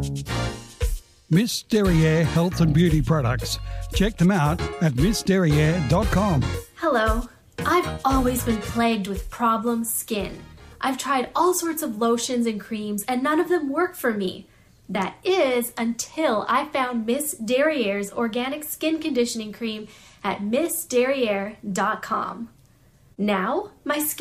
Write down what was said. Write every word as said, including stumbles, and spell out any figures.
Miss Derriere Health and Beauty Products. Check them out at miss derriere dot com. Hello. I've always been plagued with problem skin. I've tried all sorts of lotions and creams and none of them work for me. That is until I found Miss Derriere's organic skin conditioning cream at miss derriere dot com. Now, my skin